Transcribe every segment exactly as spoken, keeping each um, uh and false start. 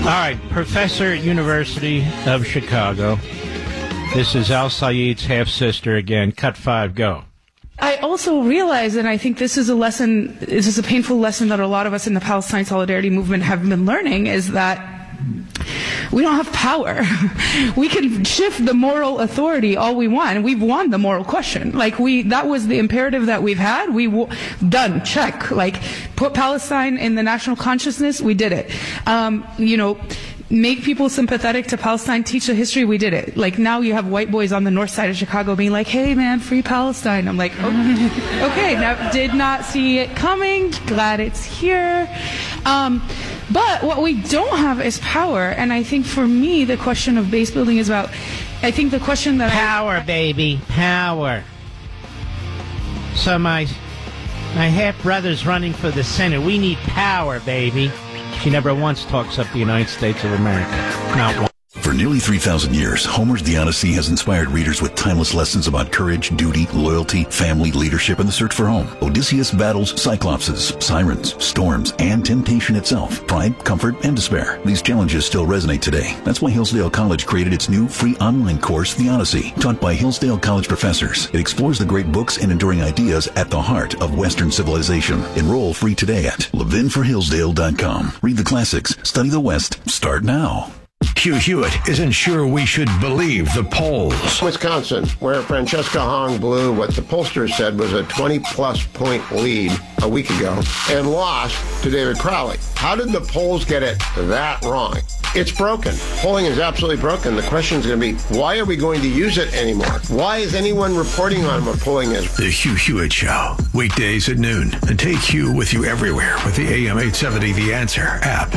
All right, professor at University of Chicago. This is Al Sayed's half-sister again. Cut five, go. I also realize, and I think this is a lesson, this is a painful lesson that a lot of us in the Palestine Solidarity Movement have been learning, is that we don't have power. We can shift the moral authority all we want, and we've won the moral question. Like, we, that was the imperative that we've had. We, w- done, check. Like, put Palestine in the national consciousness, we did it. Um, you know, make people sympathetic to Palestine, teach the history, we did it. Like, now you have white boys on the north side of Chicago being like, hey man, free Palestine. I'm like, okay, okay, now did not see it coming, glad it's here. Um, but what we don't have is power, and I think for me, the question of base building is about, I think the question that Power, I, baby, power. So my, my half-brother's running for the Senate. We need power, baby. She never once talks up the United States of America. Not once. For nearly three thousand years, Homer's The Odyssey has inspired readers with timeless lessons about courage, duty, loyalty, family, leadership, and the search for home. Odysseus battles cyclopses, sirens, storms, and temptation itself, pride, comfort, and despair. These challenges still resonate today. That's why Hillsdale College created its new free online course, The Odyssey, taught by Hillsdale College professors. It explores the great books and enduring ideas at the heart of Western civilization. Enroll free today at levin for hillsdale dot com. Read the classics, study the West. Start now. Hugh Hewitt isn't sure we should believe the polls. Wisconsin, where Francesca Hong blew what the pollsters said was a twenty-plus point lead a week ago and lost to David Crowley. How did the polls get it that wrong? It's broken. Polling is absolutely broken. The question is going to be, why are we going to use it anymore? Why is anyone reporting on what polling is? The Hugh Hewitt Show, weekdays at noon. And take Hugh with you everywhere with the A M eight seventy The Answer app.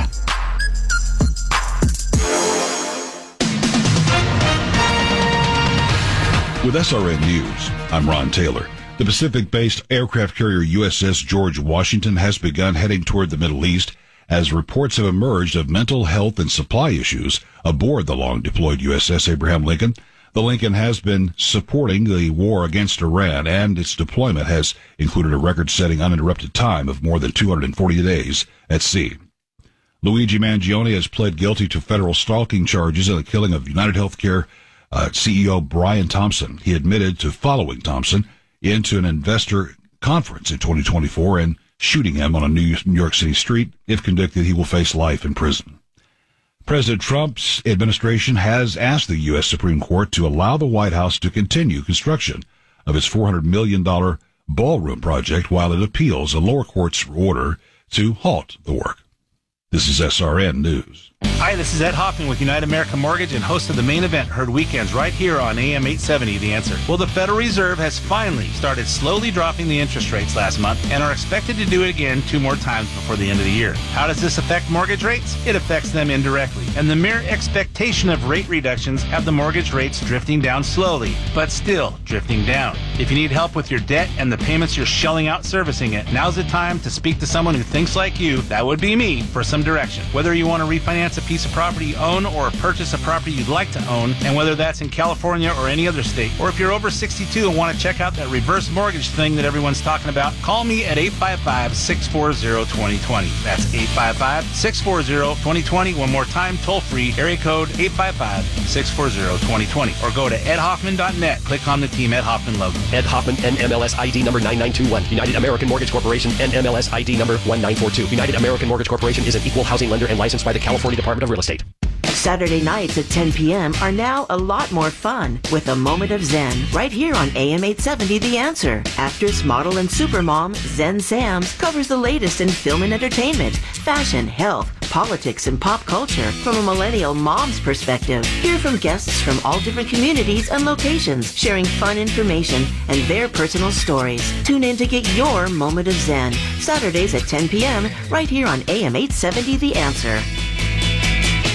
With S R N News, I'm Ron Taylor. The Pacific-based aircraft carrier U S S George Washington has begun heading toward the Middle East as reports have emerged of mental health and supply issues aboard the long-deployed U S S Abraham Lincoln. The Lincoln has been supporting the war against Iran, and its deployment has included a record-setting uninterrupted time of more than two hundred forty days at sea. Luigi Mangione has pled guilty to federal stalking charges in the killing of United Healthcare Uh, C E O Brian Thompson. He admitted to following Thompson into an investor conference in twenty twenty-four and shooting him on a New York City street. If convicted, he will face life in prison. President Trump's administration has asked the U S Supreme Court to allow the White House to continue construction of its four hundred million dollars ballroom project while it appeals a lower court's order to halt the work. This is S R N News. Hi, this is Ed Hoffman with United American Mortgage and host of The Main Event, heard weekends right here on A M eight seventy, The Answer. Well, the Federal Reserve has finally started slowly dropping the interest rates last month and are expected to do it again two more times before the end of the year. How does this affect mortgage rates? It affects them indirectly. And the mere expectation of rate reductions have the mortgage rates drifting down slowly, but still drifting down. If you need help with your debt and the payments you're shelling out servicing it, now's the time to speak to someone who thinks like you, that would be me, for some direction. Whether you want to refinance a piece of property you own or purchase a property you'd like to own, and whether that's in California or any other state, or if you're over sixty-two and want to check out that reverse mortgage thing that everyone's talking about, call me at eight five five, six four zero, two zero two zero. That's eight five five, six four zero, two zero two zero. One more time, toll free, area code eight five five, six four zero, two zero two zero. Or go to ed hoffman dot net. Click on the Team Ed Hoffman logo. Ed Hoffman, N M L S I D number nine nine two one. United American Mortgage Corporation, N M L S I D number one nine four two. United American Mortgage Corporation is an equal housing lender and licensed by the California Department of Real Estate. Saturday nights at ten p.m. are now a lot more fun with a moment of Zen right here on A M eight seventy The Answer. Actress, model, and supermom Zen Sams covers the latest in film and entertainment, fashion, health, politics, and pop culture from a millennial mom's perspective. Hear from guests from all different communities and locations, sharing fun information and their personal stories. Tune in to get your moment of Zen. Saturdays at ten p.m. right here on A M eight seventy The Answer.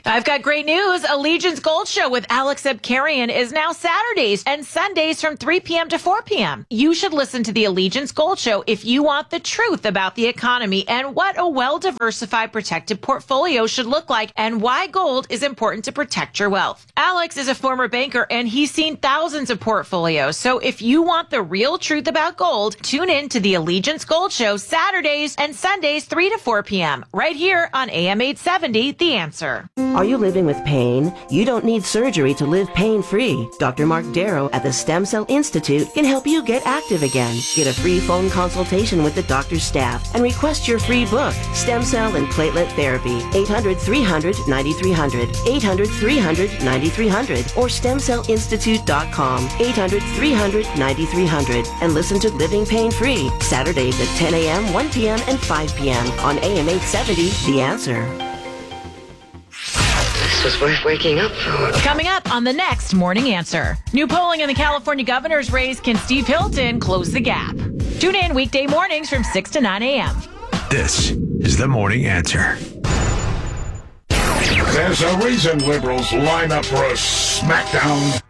I've got great news. Allegiance Gold Show with Alex Abkarian is now Saturdays and Sundays from three p.m. to four p.m. You should listen to the Allegiance Gold Show if you want the truth about the economy and what a well-diversified protected portfolio should look like and why gold is important to protect your wealth. Alex is a former banker and he's seen thousands of portfolios. So if you want the real truth about gold, tune in to the Allegiance Gold Show Saturdays and Sundays three to four p.m. right here on A M eight seventy, The Answer. Are you living with pain? You don't need surgery to live pain-free. Doctor Mark Darrow at the Stem Cell Institute can help you get active again. Get a free phone consultation with the doctor's staff and request your free book, Stem Cell and Platelet Therapy. eight hundred, three hundred, ninety-three hundred. eight hundred, three hundred, ninety-three hundred. Or stem cell institute dot com. eight hundred, three hundred, ninety-three hundred. And listen to Living Pain-Free, Saturdays at ten a.m., one p.m., and five p.m. on A M eight seventy, The Answer. This was worth waking up for. Coming up on the next Morning Answer. New polling in the California governor's race. Can Steve Hilton close the gap? Tune in weekday mornings from six to nine a.m. This is the Morning Answer. There's a reason liberals line up for a smackdown